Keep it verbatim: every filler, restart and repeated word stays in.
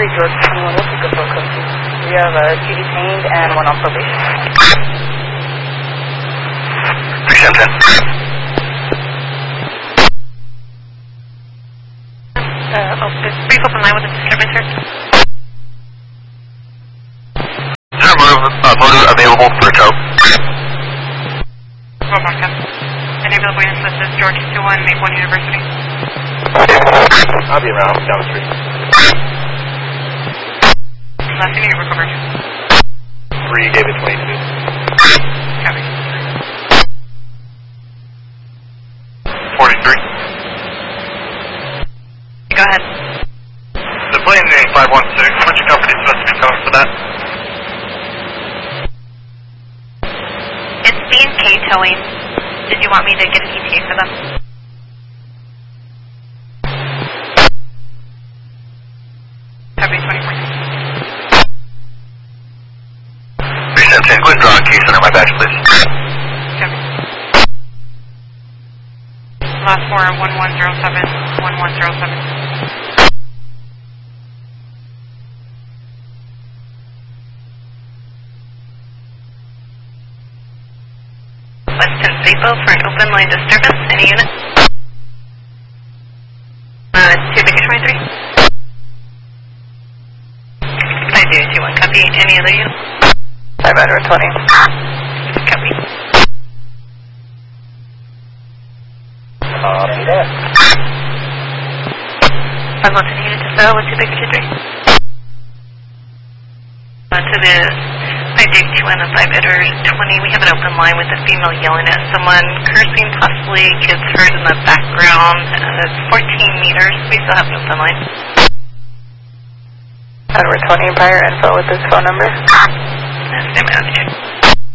three, George twenty-one, what's the good for code? We have uh, two detained and one on probation. three seven ten. Uh, oh, is brief open line with the disturbance here? Is there a motor, uh, motor available for a tow? Roll back up. Any available units listed as George two one, Maple University? I'll be around down the street. Last unit recovered. three, David twenty-two. Copy. forty-three. Go ahead. The plane name five one six, which company is supposed to be coming for that? It's B and K Towing. Did you want me to get an E T A for them? Copy twenty-four. three seven ten, go ahead and draw a case under my badge, please. Copy. Last four, one one zero seven, one one zero seven. Weston Depot for an open line disturbance. Any unit? Uh, two Baker twenty-three. five zero two one, copy. Any other unit? five hundred twenty. Copy. Copy that. five one ten unit to sell with two Baker twenty-three. Uh, to the five J two one and five Edward twenty, we have an open line with a female yelling at someone, cursing, possibly kids heard in the background. Uh, it's fourteen meters. We still have an open line. Edward twenty, prior info with this phone number. Uh, stand by on the check.